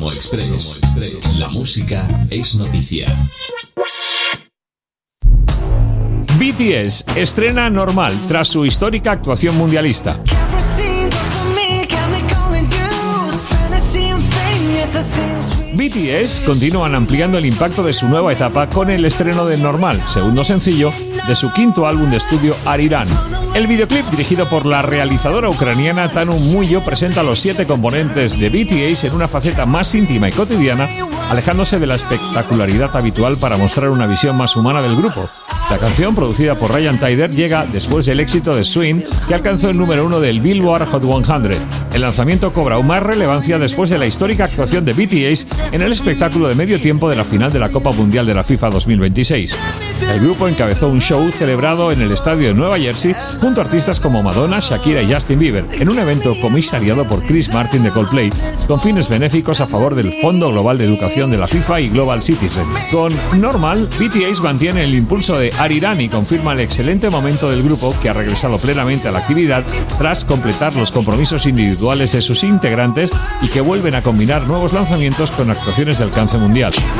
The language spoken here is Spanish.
Promo Express. La música es noticia. BTS estrena Normal tras su histórica actuación mundialista. BTS continúan ampliando el impacto de su nueva etapa con el estreno de Normal, segundo sencillo de su quinto álbum de estudio Arirang. El videoclip, dirigido por la realizadora ucraniana Tanu Muyo, presenta a los 7 componentes de BTS en una faceta más íntima y cotidiana, alejándose de la espectacularidad habitual para mostrar una visión más humana del grupo. La canción, producida por Ryan Tedder, llega después del éxito de Swing, que alcanzó el número 1 del Billboard Hot 100. El lanzamiento cobra aún más relevancia después de la histórica actuación de BTS en el espectáculo de medio tiempo de la final de la Copa Mundial de la FIFA 2026. El grupo encabezó un show celebrado en el estadio de Nueva Jersey junto a artistas como Madonna, Shakira y Justin Bieber, en un evento comisariado por Chris Martin de Coldplay, con fines benéficos a favor del Fondo Global de Educación de la FIFA y Global Citizen. Con Normal, BTS mantiene el impulso de Arirang y confirma el excelente momento del grupo, que ha regresado plenamente a la actividad tras completar los compromisos individuales de sus integrantes y que vuelven a combinar nuevos lanzamientos con actuaciones de alcance mundial.